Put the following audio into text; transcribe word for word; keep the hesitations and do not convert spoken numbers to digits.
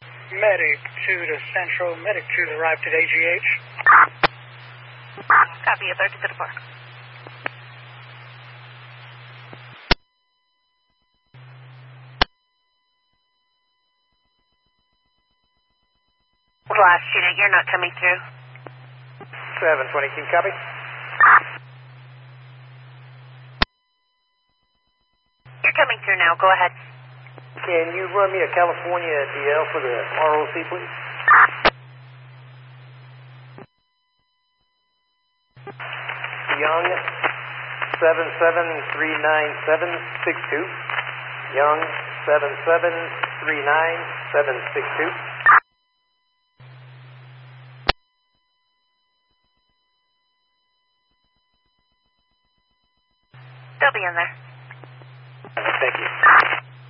Medic two to Central. Medic two to arrived at A G H. Copy, alert to the park. Last unit, you're not coming through. seven twenty-two, copy. You're coming through now, go ahead. Can you run me a California D L for the R O C, please? Young, seven seven three nine seven six two. Young, seven seven three nine seven six two.